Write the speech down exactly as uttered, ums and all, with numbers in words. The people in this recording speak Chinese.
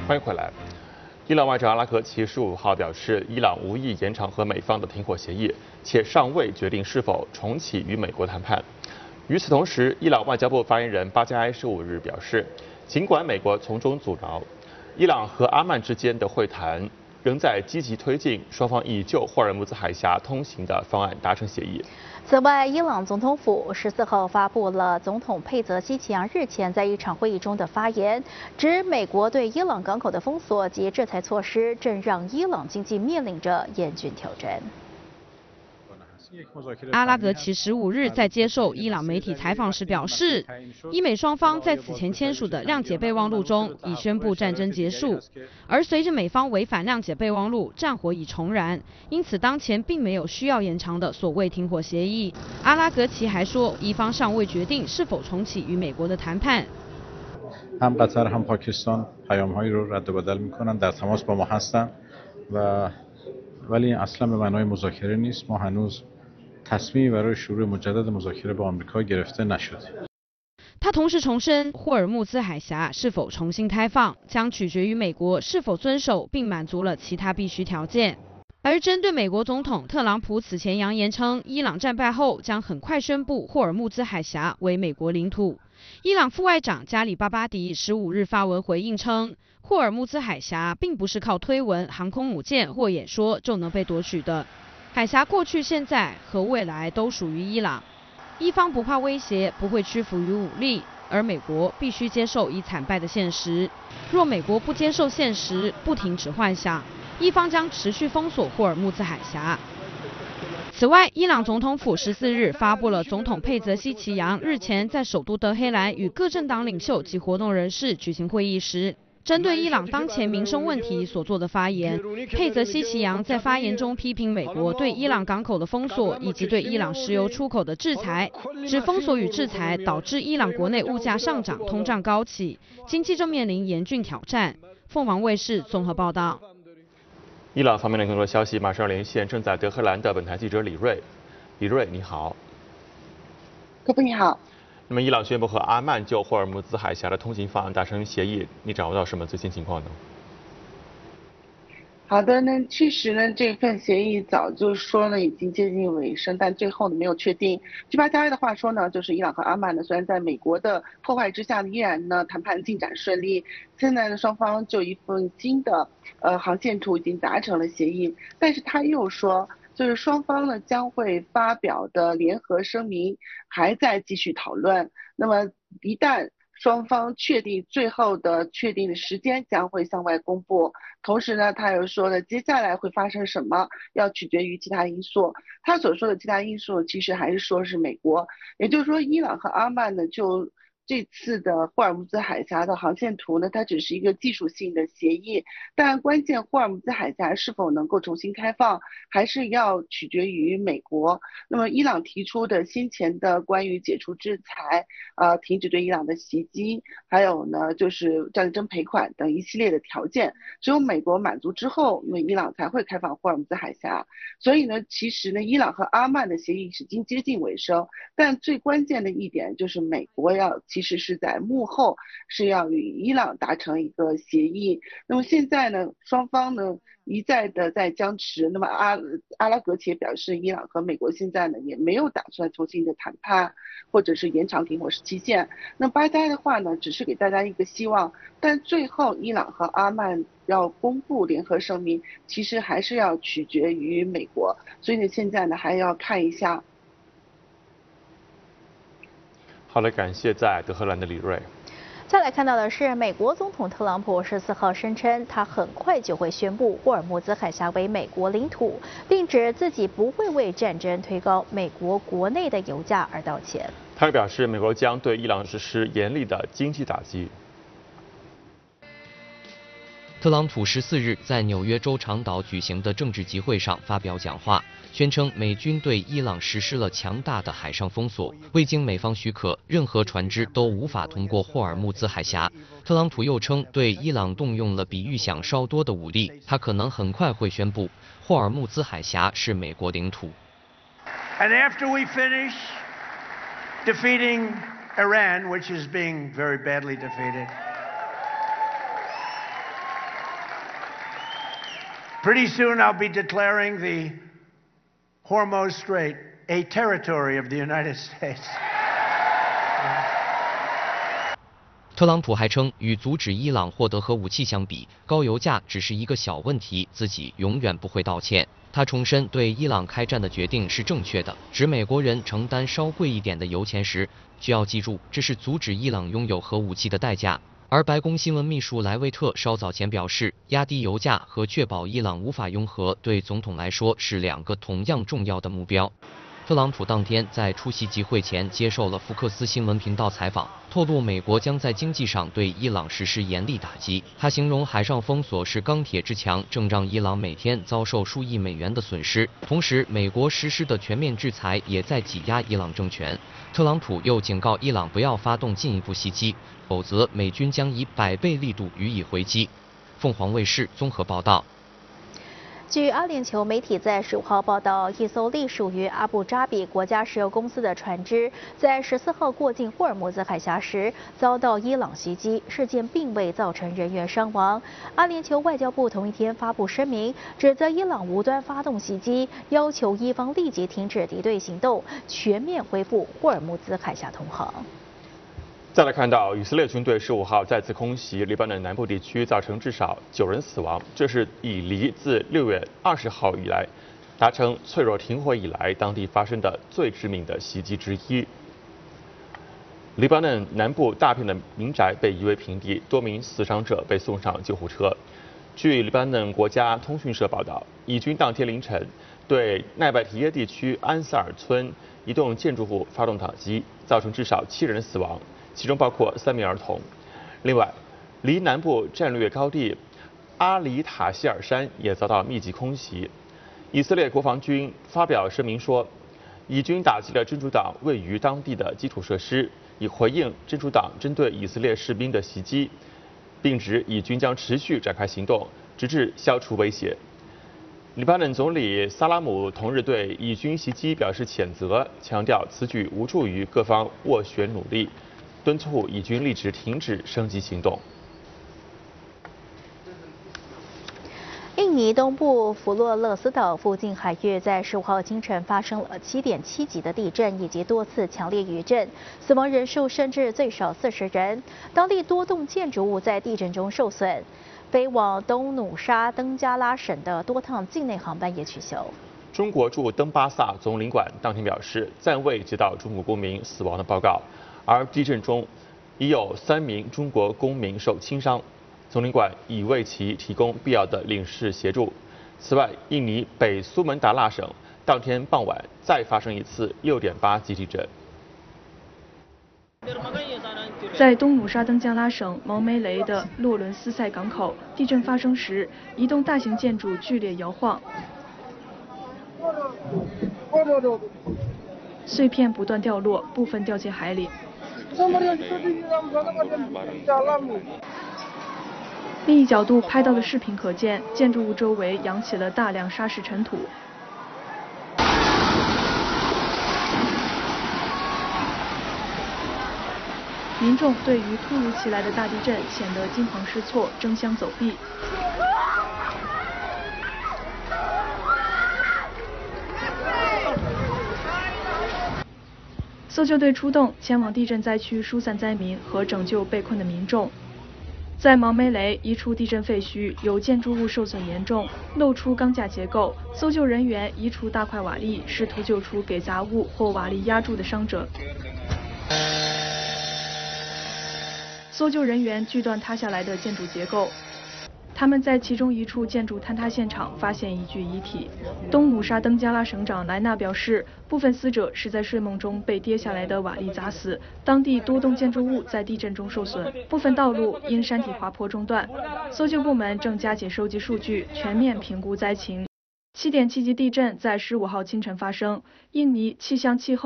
欢迎回来。伊朗外长阿拉格齐十五号表示，伊朗无意延长和美方的停火协议，且尚未决定是否重启与美国谈判。与此同时，伊朗外交部发言人巴加埃十五日表示，尽管美国从中阻挠，伊朗和阿曼之间的会谈仍在积极推进，双方已就霍尔木兹海峡通行的方案达成协议。 此外，伊朗总统府十四号发布了总统佩泽西奇扬日前在一场会议中的发言，指美国对伊朗港口的封锁及制裁措施，正让伊朗经济面临着严峻挑战。 阿拉格齐十五日在接受伊朗媒体采访时表示，伊美双方在此前签署的谅解备忘录中已宣布战争结束，而随着美方违反谅解备忘录，战火已重燃，因此当前并没有需要延长的所谓停火协议。阿拉格齐还说，伊方尚未决定是否重启与美国的谈判。 هم قطر هم پاکستان پیام‌هایی رو رد و بدل می‌کنند در تماس با ما هستند و ولی این اصلا به معنای مذاکره نیست ما هنوز تصمیمی برای شروع مجدد مذاکره با آمریکا گرفته نشده。 他同时重申，霍尔木兹海峡是否重新开放，将取决于美国是否遵守并满足了其他必须条件。而针对美国总统特朗普此前扬言称，伊朗战败后将很快宣布霍尔木兹海峡为美国领土，伊朗副外长加里巴巴迪十五日发文回应称，霍尔木兹海峡并不是靠推文、航空母舰或演说就能被夺取的。海峡过去、现在和未来都属于伊朗，伊方不怕威胁，不会屈服于武力，而美国必须接受已惨败的现实。若美国不接受现实，不停止幻想，伊方将持续封锁霍尔木兹海峡。此外，伊朗总统府十四日发布了总统佩泽西奇扬日前在首都德黑兰与各政党领袖及活动人士举行会议时，针对伊朗当前民生问题所做的发言。佩泽西奇扬在发言中批评美国对伊朗港口的封锁以及对伊朗石油出口的制裁，指封锁与制裁导致伊朗国内物价上涨、通胀高企，经济正面临严峻挑战。凤凰卫视综合报道。 伊朗方面的更多消息马上连线正在德黑兰的本台记者李锐。李锐，你好。 各位你好。 那么，伊朗宣布和阿曼就霍尔木兹海峡的通行方案达成协议，你掌握到什么最新情况呢？ 好的，那确实呢，这份协议早就说呢已经接近尾声，但最后呢没有确定。据巴加埃的话说呢，就是伊朗和阿曼呢，虽然在美国的破坏之下呢，依然呢谈判进展顺利。现在呢，双方就一份新的呃航线图已经达成了协议，但是他又说，就是双方呢将会发表的联合声明还在继续讨论。那么一旦双方确定最后的确定的时间将会向外公布，同时呢，他又说呢，接下来会发生什么要取决于其他因素。他所说的其他因素其实还是说是美国，也就是说，伊朗和阿曼呢就这次的霍尔木兹海峡的航线图呢，它只是一个技术性的协议，但关键霍尔木兹海峡是否能够重新开放，还是要取决于美国。那么伊朗提出的先前的关于解除制裁、呃停止对伊朗的袭击，还有呢就是战争赔款等一系列的条件，只有美国满足之后，那么伊朗才会开放霍尔木兹海峡。所以呢，其实呢，伊朗和阿曼的协议已经接近尾声，但最关键的一点就是美国要其实是在幕后是要与伊朗达成一个协议。那么现在呢，双方呢一再的在僵持。那么阿阿拉格齐表示，伊朗和美国现在呢也没有打算重新的谈判，或者是延长停火期限。那巴加埃的话呢，只是给大家一个希望，但最后伊朗和阿曼要公布联合声明，其实还是要取决于美国。所以呢，现在呢还要看一下。 好的，感谢在德黑兰的李锐。 再来看到的是，美国总统特朗普十四号声称，他很快就会宣布霍尔木兹海峡为美国领土，并指自己不会为战争推高美国国内的油价而道歉。 他还表示，美国将对伊朗实施严厉的经济打击。 特朗普十四日在纽约州长岛举行的政治集会上发表讲话，宣称美军对伊朗实施了强大的海上封锁，未经美方许可，任何船只都无法通过霍尔木兹海峡。特朗普又称对伊朗动用了比预想稍多的武力，他可能很快会宣布霍尔木兹海峡是美国领土。 And after we finish defeating Iran, which is being very badly defeated, Pretty soon I'll be declaring the Hormuz Strait a territory of the United States. 特朗普还称，与阻止伊朗获得核武器相比，高油价只是一个小问题，自己永远不会道歉。他重申对伊朗开战的决定是正确的，指美国人承担稍贵一点的油钱时，需要记住，这是阻止伊朗拥有核武器的代价。而白宫新闻秘书莱维特稍早前表示，压低油价和确保伊朗无法拥核，对总统来说是两个同样重要的目标。特朗普当天在出席集会前接受了福克斯新闻频道采访，透露美国将在经济上对伊朗实施严厉打击。他形容海上封锁是钢铁之墙，正让伊朗每天遭受数亿美元的损失。同时，美国实施的全面制裁也在挤压伊朗政权。特朗普又警告伊朗不要发动进一步袭击，否则美军将以百倍力度予以回击。凤凰卫视综合报道。 据阿联酋媒体在十五号报道，一艘隶属于阿布扎比国家石油公司的船只在十四号过境霍尔木兹海峡时遭到伊朗袭击，事件并未造成人员伤亡。阿联酋外交部同一天发布声明，指责伊朗无端发动袭击，要求伊方立即停止敌对行动，全面恢复霍尔木兹海峡通航。 再来看到以色列军队十五号再次空袭黎巴嫩南部地区，造成至少九人死亡，这是以黎自六月二十号以来达成脆弱停火以来当地发生的最致命的袭击之一。黎巴嫩南部大片的民宅被夷为平地，多名死伤者被送上救护车。据黎巴嫩国家通讯社报道，以军当天凌晨对奈拜提耶地区安萨尔村一栋建筑物发动打击，造成至少七人死亡，其中包括三名儿童。另外，离南部战略高地阿里塔希尔山也遭到密集空袭。以色列国防军发表声明说，以军打击了真主党位于当地的基础设施，以回应真主党针对以色列士兵的袭击，并指以军将持续展开行动，直至消除威胁。黎巴嫩总理萨拉姆同日对以军袭击表示谴责，强调此举无助于各方斡旋努力，敦促以军立即停止升级行动。 印尼东部弗洛勒斯岛附近海域在十五号清晨发生了七点七级的地震以及多次强烈余震，死亡人数甚至最少四十人。当地多栋建筑物在地震中受损，飞往东努沙登加拉省的多趟境内航班也取消。 中国驻登巴萨总领馆当天表示，暂未接到中国公民死亡的报告，而地震中已有三名中国公民受轻伤。总领馆已为其提供必要的领事协助。此外，印尼北苏门答腊省当天傍晚再发生一次六点八级地震。 在东努沙登加拉省毛梅雷的洛伦斯塞港口，地震发生时，一栋大型建筑剧烈摇晃，碎片不断掉落，部分掉进海里。另一角度拍到的视频可见，建筑物周围扬起了大量沙石尘土。民众对于突如其来的大地震显得惊慌失措，争相走避。搜救队出动，前往地震灾区疏散灾民和拯救被困的民众。在毛梅雷一处地震废墟，有建筑物受损严重，露出钢架结构。搜救人员移除大块瓦砾，试图救出给杂物或瓦砾压住的伤者。搜救人员锯断塌下来的建筑结构，他们在其中一处建筑坍塌现场发现一具遗体。东努沙登加拉省长莱纳表示，部分死者是在睡梦中被跌下来的瓦砾砸死。当地多栋建筑物在地震中受损，部分道路因山体滑坡中断。搜救部门正加紧收集数据，全面评估灾情。七点七级地震在十五号清晨发生，印尼气象气候